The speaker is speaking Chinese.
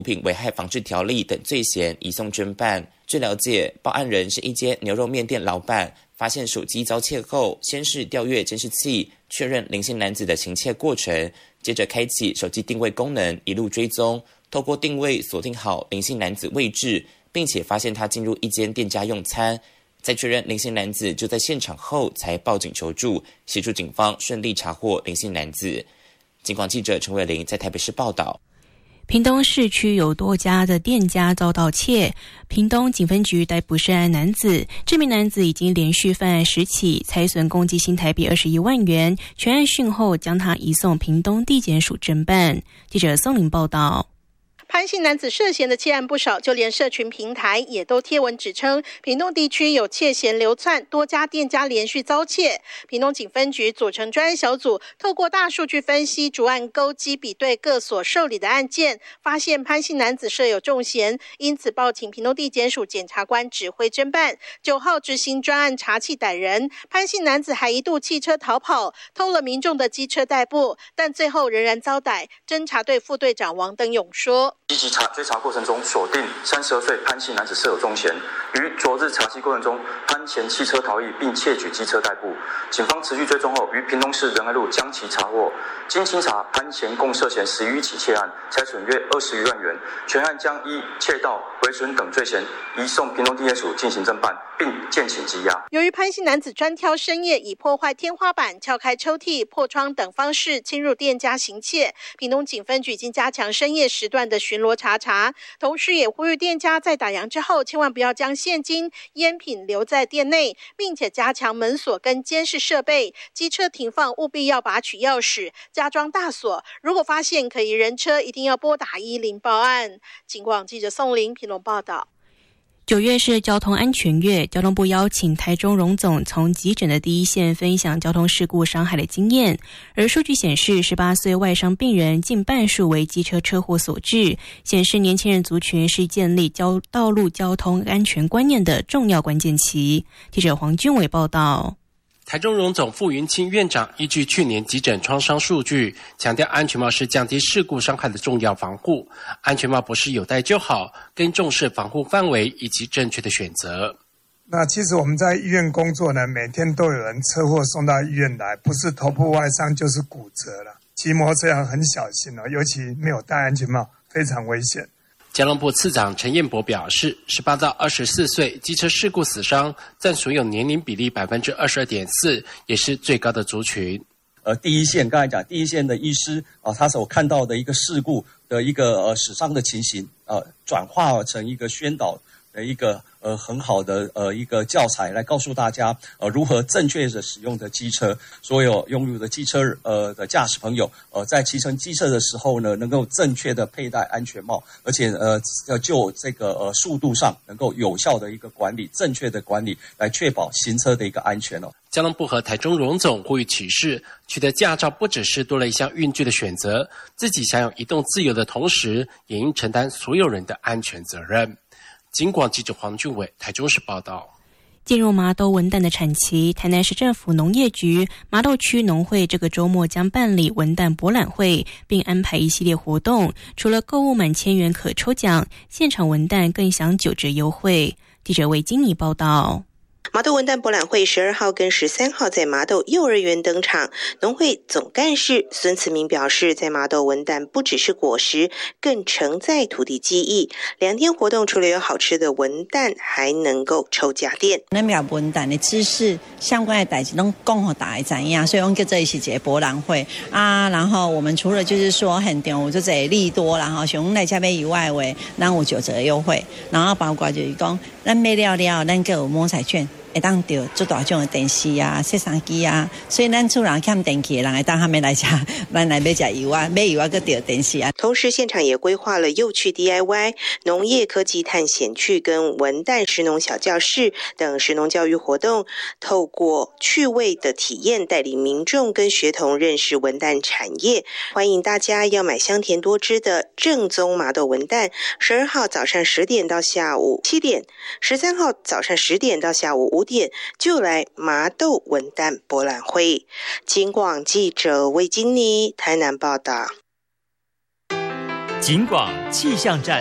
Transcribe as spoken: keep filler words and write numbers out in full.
品危害防治条例等罪嫌移送侦办。据了解，报案人是一间牛肉面店老板，发现手机遭窃后，先是调阅监视器，确认林姓男子的行窃过程，接着开启手机定位功能，一路追踪，透过定位锁定好林姓男子位置，并且发现他进入一间店家用餐。在确认林姓男子就在现场后，才报警求助，协助警方顺利查获林姓男子。警广记者陈伟玲在台北市报道。 屏东市区有多家的店家遭盗窃，屏东警分局逮捕涉案男子，这名男子已经连续犯案十起，财损共计新台币二十一万元。全案讯后将他移送屏东地检署侦办。记者宋玲报道。 潘姓男子涉嫌的窃案不少，就连社群平台也都贴文指称，屏东地区有窃嫌流窜，多家店家连续遭窃。屏东警分局组成专案小组，透过大数据分析，逐案勾稽比对各所受理的案件，发现潘姓男子设有重嫌，因此报请屏东地检署检察官指挥侦办。九号执行专案查缉逮人，潘姓男子还一度弃车逃跑，偷了民众的机车代步，但最后仍然遭逮。侦查队副队长王登勇说。 积极查追查过程中，锁定三十二岁潘姓男子设有重嫌，于昨日查缉过程中，潘前弃车逃逸，并窃取机车代步。警方持续追踪后，于屏东市仁爱路将其查获。经清查，潘前共涉嫌十余起窃案，财损约二十余万元。全案将依窃盗、毁损等罪嫌移送屏东地检署进行侦办，并建请羁押。 由于潘姓男子专挑深夜以破坏天花板、撬开抽屉、破窗等方式侵入店家行窃，屏东警分局已经加强深夜时段的巡逻查查，同时也呼吁店家在打烊之后，千万不要将现金、烟品留在店内，并且加强门锁跟监视设备。机车停放务必要拔取钥匙，加装大锁。如果发现可疑人车，一定要拨打一零报案。警广记者宋玲屏东报道。 九月是交通安全月，交通部邀请台中荣总从急诊的第一线分享交通事故伤害的经验，而数据显示十八岁外伤病人近半数为机车车祸所致，显示年轻人族群是建立交道路交通安全观念的重要关键期。记者黄俊伟报道。 台中荣总傅云清院长依据去年急诊创伤数据，强调安全帽是降低事故伤害的重要防护，安全帽不是有戴就好，更重视防护范围以及正确的选择。 那其实我们在医院工作呢，每天都有人车祸送到医院来，不是头部外伤就是骨折了。骑摩托车要很小心哦，尤其没有戴安全帽，非常危险。 交通部次长陈彦博表示，十八到二十四岁机车事故死伤占所有年龄比例 百分之二十二点四， 也是最高的族群。 呃，第一线刚才讲，第一线的医师啊，他所看到的一个事故的一个呃死伤的情形，呃，转化成一个宣导的一个呃很好的呃一个教材，来告诉大家呃如何正确的使用的机车。所有拥有的机车呃的驾驶朋友，呃在骑乘机车的时候呢，能够正确的佩戴安全帽，而且呃要就这个呃速度上能够有效的一个管理，正确的管理，来确保行车的一个安全哦。 交通部和台中荣总呼吁启示，取得驾照不只是多了一项运具的选择，自己享有移动自由的同时，也应承担所有人的安全责任。警广记者黄俊伟台中市报道。 进入麻豆文旦的产期，台南市政府农业局麻豆区农会这个周末将办理文旦博览会，并安排一系列活动，除了购物满千元可抽奖，现场文旦更享九折优惠。记者魏金妮报道。 麻豆文旦博览会十二号跟十三号在麻豆幼儿园登场。农会总干事孙慈明表示，在麻豆文旦不只是果实，更承载土地记忆。两天活动除了有好吃的文旦，还能够抽家电。 咱们文旦的知识相关的代志都讲给大家知影，所以我们叫这一是一个博览会啊。然后我们除了就是说很场有这个利多，然后像来这边以外为，咱有九折优惠，然后包括就是讲咱买了了，咱个有摸彩券。会当到做大种的电视啊、摄像机啊，所以咱厝人欠电器的人会当他们来吃，咱来买食油啊，买油啊个到电视啊。 同时，现场也规划了幼趣 D I Y、农业科技探险趣跟文旦食农小教室等食农教育活动，透过趣味的体验，带领民众跟学童认识文旦产业。欢迎大家要买香甜多汁的正宗麻豆文旦。十二号早上十点到下午七点，十三号早上十点到下午五点就来麻豆文旦博览会。警广记者魏金妮台南报道。 警广气象站。